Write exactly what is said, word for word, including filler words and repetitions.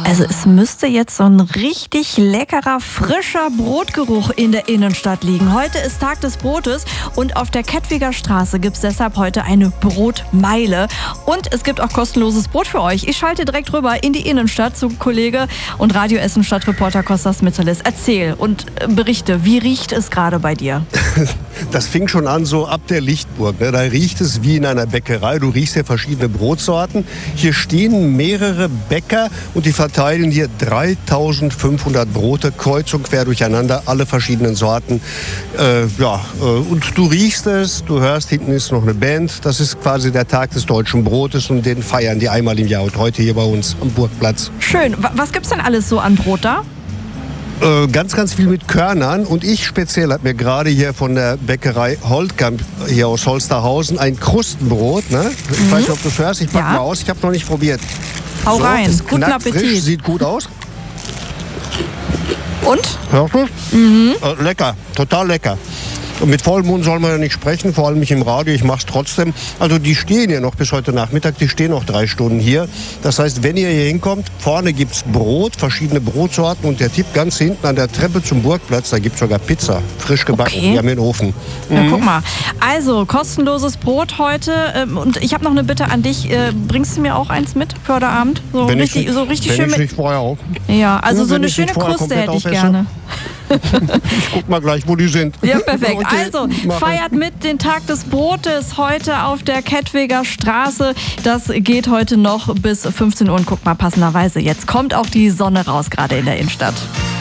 Also es müsste jetzt so ein richtig leckerer, frischer Brotgeruch in der Innenstadt liegen. Heute ist Tag des Brotes und auf der Kettwiger Straße gibt es deshalb heute eine Brotmeile. Und es gibt auch kostenloses Brot für euch. Ich schalte direkt rüber in die Innenstadt zu Kollege und Radio Essen Stadtreporter Kostas Mitterlis. Erzähl und berichte, wie riecht es gerade bei dir? Das fing schon an so ab der Lichtburg. Ne? Da riecht es wie in einer Bäckerei. Du riechst ja verschiedene Brotsorten. Hier stehen mehrere Bäcker und die verteilen hier dreitausendfünfhundert Brote, kreuz und quer durcheinander, alle verschiedenen Sorten. Äh, ja, äh, und du riechst es, du hörst, hinten ist noch eine Band. Das ist quasi der Tag des deutschen Brotes und den feiern die einmal im Jahr und heute hier bei uns am Burgplatz. Schön. Was gibt's denn alles so an Brot da? Äh, ganz, ganz viel mit Körnern. Und ich speziell habe mir gerade hier von der Bäckerei Holtkamp hier aus Holsterhausen ein Krustenbrot. Ne? Ich mhm. weiß nicht, ob du es hörst. Ich pack ja. mal aus. Ich habe noch nicht probiert. Hau so, rein. Ist Guten Appetit. Frisch, sieht gut aus. Und? Hörst du? Mhm. Äh, lecker. Total lecker. Und mit vollem Mund soll man ja nicht sprechen, vor allem nicht im Radio. Ich mache es trotzdem. Also die stehen ja noch bis heute Nachmittag, die stehen noch drei Stunden hier. Das heißt, wenn ihr hier hinkommt, vorne gibt's Brot, verschiedene Brotsorten. Und der Tipp ganz hinten an der Treppe zum Burgplatz, da gibt's sogar Pizza, frisch gebacken. Okay. Die haben den Ofen. Ja, mhm. guck mal. Also, kostenloses Brot heute. Und ich habe noch eine Bitte an dich. Bringst du mir auch eins mit für heute Abend? So wenn richtig, ich, so richtig wenn schön ich mit. nicht vorher auch. Ja, also ja, so eine schöne Kruste hätte ich gerne. Ich guck mal gleich, wo die sind. Ja, perfekt. Okay, also, feiert mit den Tag des Brotes heute auf der Kettwiger Straße. Das geht heute noch bis fünfzehn Uhr. Und guck mal, passenderweise, jetzt kommt auch die Sonne raus, gerade in der Innenstadt.